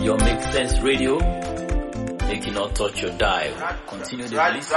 Your Make Sense Radio, make it not touch your dial. Continue the release.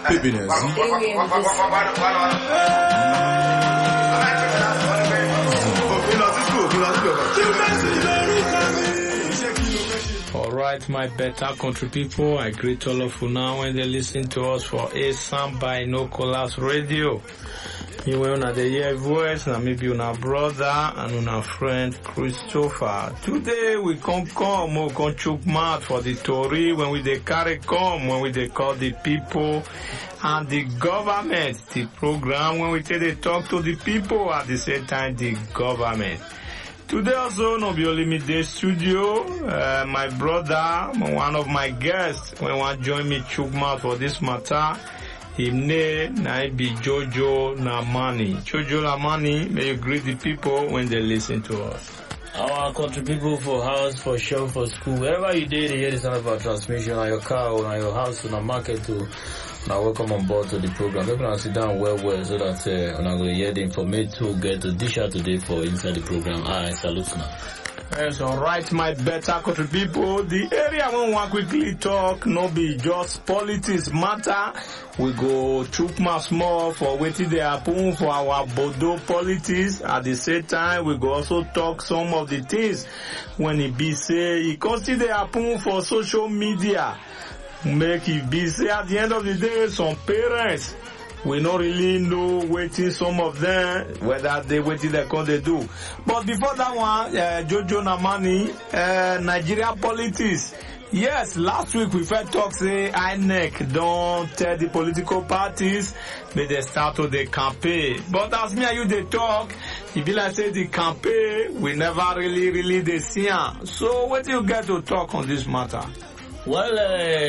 Alright, my better country people, I greet all of you now when they listen to us for ASAM by Nocolas Radio. You will not hear voice, now maybe una brother and una friend Christopher. Today we come chook mouth for the story when we dey carry come, when we dey call the people and the government, the program when we take they talk to the people at the same time the government. Today also, no be only me the studio, my brother, one of my guests, when want join me chook mouth for this matter, him name na be Jojo Namani. Jojo Namani, may you greet the people when they listen to us. Our country people for house, for show, for school, wherever you did, hear the sound of our transmission on your car or on your house, on a market too. Now welcome on board to the program. We're going to sit down well so that I'm going to hear the information to get to dish out today for inside the program. I salute now. Yes, alright, my better country people. The area we want quickly talk, no be just politics matter. We go chook much more for wetin dey happen for our Bodo politics. At the same time, we go also talk some of the things when it be say, it consider happen for social media. Make it be say at the end of the day, some parents, we don't really know waiting some of them, whether they waiting they can they do. But before that one, Jojo Namani, Nigeria politics. Yes, last week we first talk say INEC don't tell the political parties may they start to the campaign. But as me and you they talk, it be like say the campaign we never really they see. So what do you get to talk on this matter? Well,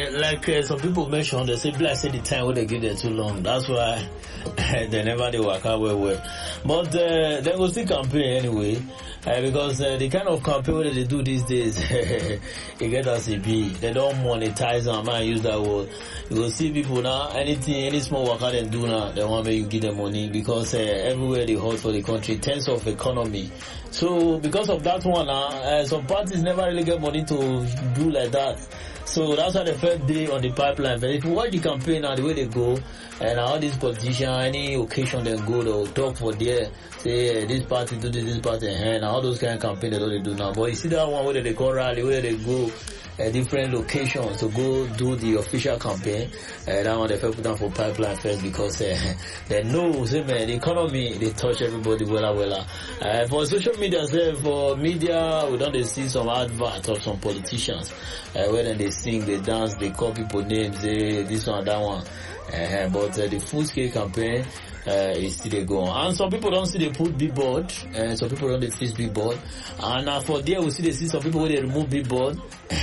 some people mentioned, they say, say the time when they give them too long. That's why they never they work out well. But they will still campaign anyway, because the kind of campaign that they do these days, it get us a be. They don't monetize them. I use that word. You will see people now, any small worker they do now, they want me to give them money because everywhere they hold for the country in terms of economy. So because of that one, some parties never really get money to do like that. So that's why the first day on the pipeline. But if you watch the campaign now, the way they go, and all these politicians, any occasion they go, they'll talk for there, say this party do this party, and all those kind of campaign they do now. But you see that one where they go rally, where they go different locations to go do the official campaign. That one they first put down for pipeline first because they know, say man, the economy they touch everybody well. For social media, for media, we don't see some adverts of some politicians where then they sing, they dance, they call people names, this one, that one. But the full scale campaign is still go on. And some people don't see they put billboard, and some people don't they fix billboard. And for there we see some people where they remove billboard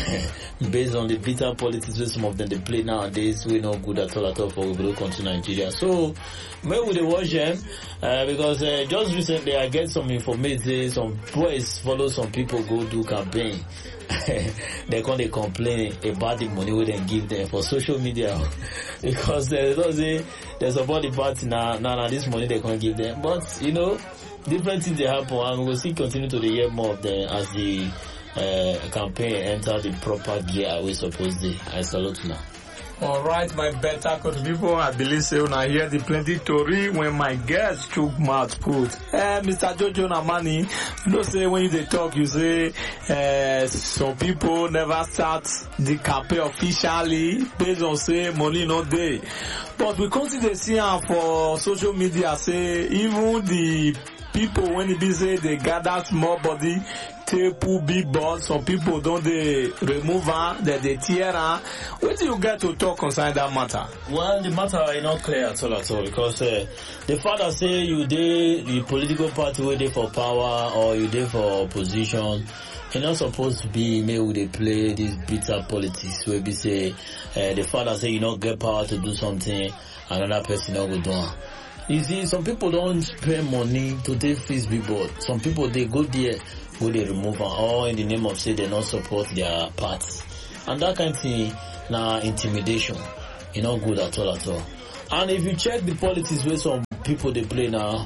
based on the bitter politics where some of them they play nowadays. We not good at all for we will country Nigeria. So maybe we watch them because just recently I get some information. Some boys follow some people go do campaign. They complain about the money we then give them for social media because they support the party now this money they can't give them. But you know, different things they happen and we'll still continue to hear more of them as the campaign enter the proper gear we suppose to. I salute now. Alright, my better country people, I believe say when I hear the plenty story when my guest chook mouth put. Mr. Jojo Namani, you know say when they talk you say some people never start the campaign officially based on say money no day. But we consider see for social media say even the people when it be say they gather small body tape big boss, some people don't they remove her, they tear her. What do you get to talk concerning that matter? Well, the matter is not clear at all because the father say you did the political party where they for power or you did for opposition. You're not supposed to be maybe they play this bitter politics where we say the father say you not get power to do something, another person not go do. You see, some people don't spend money to take face billboard. Some people they go there, they remove them, or in the name of say they not support their party. And that kind of thing, now intimidation, not good at all. And if you check the politics where some people they play now,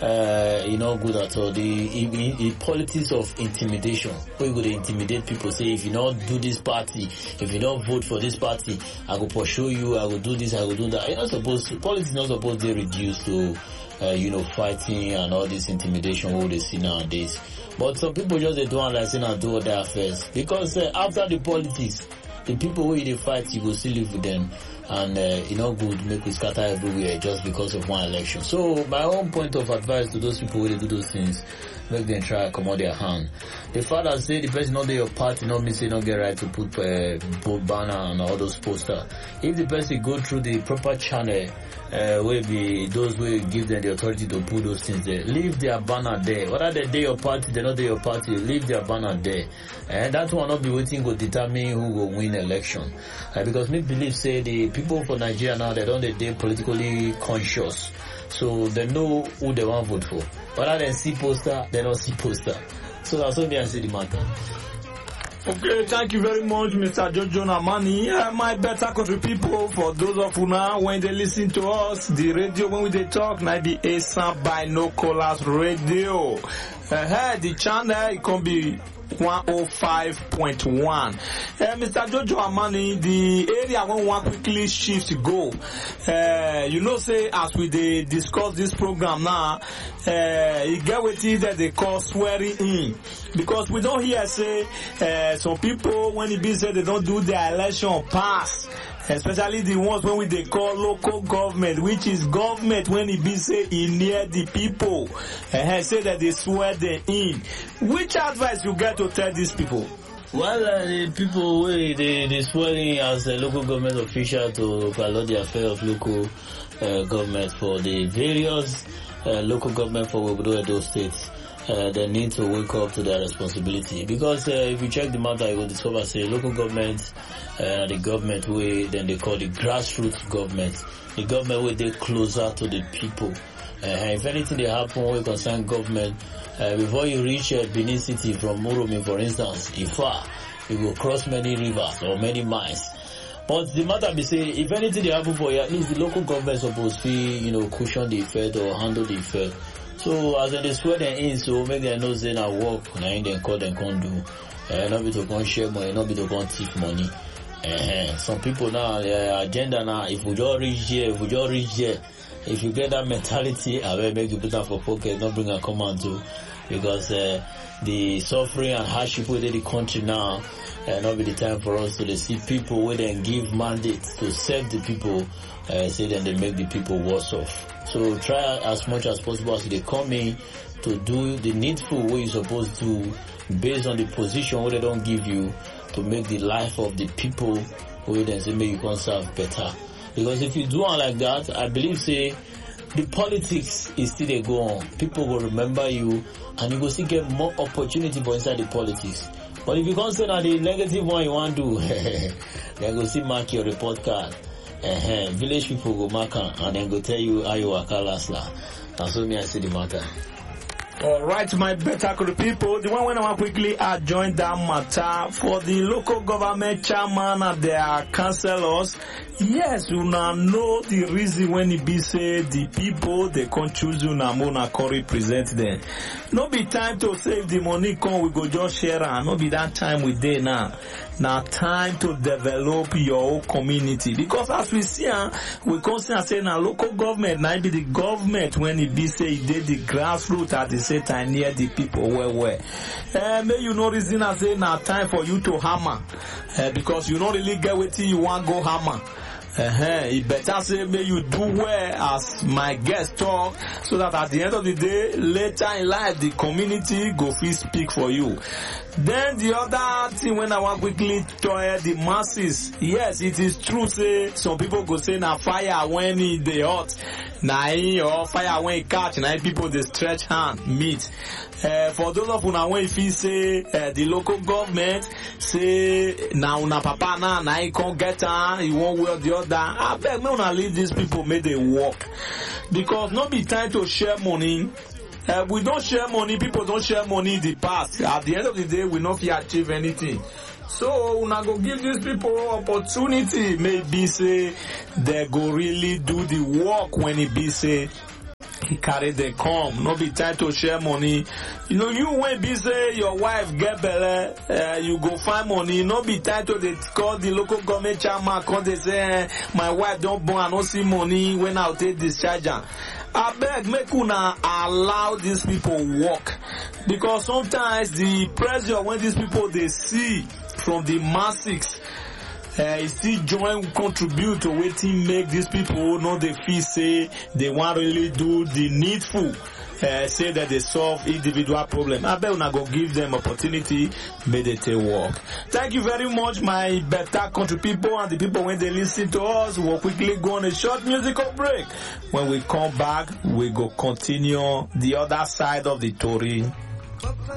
good at all. The politics of intimidation, where you go to intimidate people, say if you don't do this party, if you don't vote for this party, I will pursue you, I will do this, I will do that. Politics is not supposed to reduce to fighting and all this intimidation what they see nowadays. But some people just they don't like saying do other affairs because after the politics, the people who they fight, you will still live with them. And good make we scatter everywhere just because of one election. So my own point of advice to those people who do those things, make them try to come out their hand. The fact that say the person not there your party not mean say don't get right to put banner and all those posters. If the person go through the proper channel, will be those will give them the authority to put those things there. Leave their banner there. Whether they your party, they not your party, leave their banner there. And that will not be waiting to determine who will win election. Because me believe say the people for Nigeria now they don't they politically conscious. So they know who they want to vote for. Whether they see poster, they don't see poster. So that's what I see the matter. Okay, thank you very much, Mr. Jojo Namani. My better country people, for those of you now, when they listen to us, the radio, when they talk, might be Asan Binoculars Radio. The channel, it can be 105.1. Mr. Jojo Amani, the area when one quickly shift go. Say as we discuss this program now, you get what it that they call swearing in. Because we don't hear say some people when it be said they don't do their election pass. Especially the ones when they call local government, which is government when it be say in near the people, say that they swear them in. Which advice you get to tell these people? Well, the people they swear in as a local government official to follow the affair of local government for the various local government for Obodo states. They need to wake up to their responsibility because if you check the matter, you will discover say local government, the government way then they call the grassroots government, the government where they closer to the people. If anything they happen we concern government, before you reach Benin City from Muromi, for instance, Ifa, you will cross many rivers or many miles. But the matter be say, if anything they happen for you, at least the local government supposed to cushion the effect or handle the effect. So as they swear them in, so make them know say na work, na in them call them can do. Not be to come share money, not be to come thief money. Some people now, agenda now, if we just reach here, if you get that mentality, I will make you put that for pocket, not bring a command to, because the suffering and hardship within the country now, not be the time for us to see people where they give mandates to serve the people, say then they make the people worse off. So try as much as possible as they come in to do the needful way you're supposed to, based on the position where they don't give you, to make the life of the people where they say make you can serve better. Because if you do one like that, I believe say the politics is still they go on. People will remember you and you will still get more opportunity for inside the politics. But if you can't say that the negative one you want to do, they go see mark your report card. Village people go mark and then go tell you how you are last. That's what me I see the matter. Alright, my better people, the one when I want quickly join that matter for the local government chairman and their councillors. Yes, you now know the reason when it be say the people they can't choose you now mona can represent them. No be time to save the money come we go just share and no be that time we dey now. Now time to develop your own community because as we see we constantly say now local government now be the government when it be say it did the grassroots at the same time near the people where. May you know reason I say now time for you to hammer because you don't really get what you want go hammer. It better say may you do well as my guest talk so that at the end of the day later in life the community go feel speak for you. Then the other thing when I want quickly tell the masses, yes it is true say some people go say na fire when it dey hot na or fire when it catch na people they stretch hand meet. For those of una when if you say the local government say na una papa na he can't get he won't way or the other. I beg me una leave these people make they work because not be time to share money. We don't share money, people don't share money in the past. At the end of the day, we not achieve anything. So, we not go give these people opportunity. Maybe say they go really do the work when it be say carry them come. No be time to share money. You know, you when be say your wife get belle, you go find money. No be time to they call the local government chairman, cause they say, my wife don't born, I don't see money when I'll take discharge her. I beg, make una allow these people work. Because sometimes the pressure when these people they see from the masses, still join contribute to wetin make these people know they feel say they want really do the needful, say that they solve individual problem. I bet una go give them opportunity, make they take work. Thank you very much, my better country people and the people when they listen to us. We'll quickly go on a short musical break. When we come back, we go continue the other side of the story.